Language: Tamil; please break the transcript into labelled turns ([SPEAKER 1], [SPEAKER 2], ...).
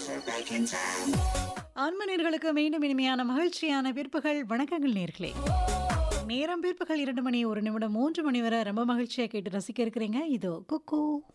[SPEAKER 1] ஆன்ம நேர்களுக்கு மீண்டும் இனிமையான மகிழ்ச்சியான பிற்பகல் வணக்கங்கள் நேர்களே. நேரம் பிற்பகல் 2 மணி 1 நிமிடம் 3 மணி வரை ரொம்ப மகிழ்ச்சியா கேட்டு ரசிக்க இருக்கிறீங்க. இதோ குக்கு